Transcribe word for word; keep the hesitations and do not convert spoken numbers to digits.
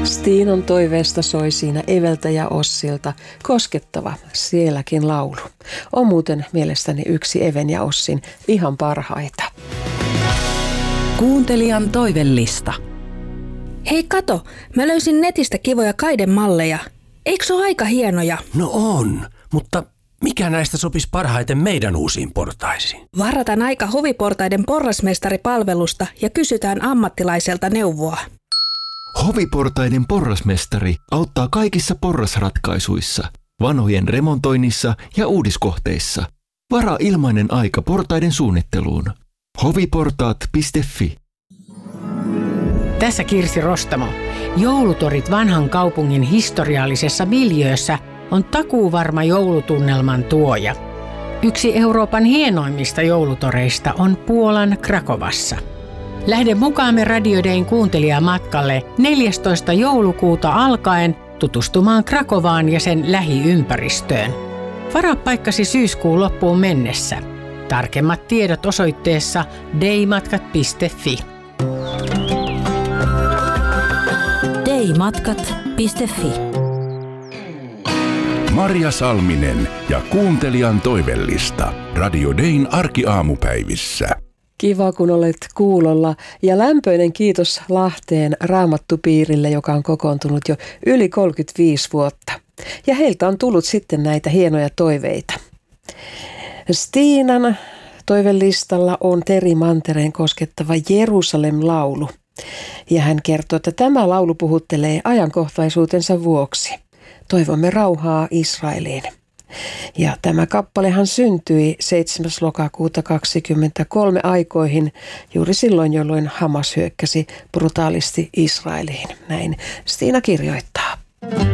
Stiinan toiveesta soi siinä Eveltä ja Ossilta koskettava sielläkin laulu. On muuten mielestäni yksi Even ja Ossin ihan parhaita. Kuuntelijan toivellista. Hei kato, mä löysin netistä kivoja kaidemalleja. Eikö se ole aika hienoja? No on, mutta mikä näistä sopisi parhaiten meidän uusiin portaisiin? Varataan aika Hoviportaiden porrasmestaripalvelusta ja kysytään ammattilaiselta neuvoa. Hoviportaiden porrasmestari auttaa kaikissa porrasratkaisuissa, vanhojen remontoinnissa ja uudiskohteissa. Varaa ilmainen aika portaiden suunnitteluun. hoviportaat piste fi. Tässä Kirsi Rostamo. Joulutorit vanhan kaupungin historiallisessa miljöössä on takuuvarma joulutunnelman tuoja. Yksi Euroopan hienoimmista joulutoreista on Puolan Krakovassa. Lähde mukaamme Radio Dayn kuuntelijamatkalle neljästoista joulukuuta alkaen tutustumaan Krakovaan ja sen lähiympäristöön. Varaa paikkasi syyskuun loppuun mennessä. Tarkemmat tiedot osoitteessa daymatkat piste fi. daymatkat piste fi. Marja Salminen ja kuuntelijan toivellista Radio Dayn arkiaamupäivissä. Kiva, kun olet kuulolla, ja lämpöinen kiitos Lahteen Raamattupiirille, joka on kokoontunut jo yli kolmekymmentäviisi vuotta. Ja heiltä on tullut sitten näitä hienoja toiveita. Stiinan toivelistalla on Teri Mantereen koskettava Jerusalem-laulu. Ja hän kertoo, että tämä laulu puhuttelee ajankohtaisuutensa vuoksi. Toivomme rauhaa Israeliin. Ja tämä kappalehan syntyi seitsemäs lokakuuta kaksikymmentäkolme aikoihin, juuri silloin, jolloin Hamas hyökkäsi brutaalisti Israeliin. Näin Stiina kirjoittaa.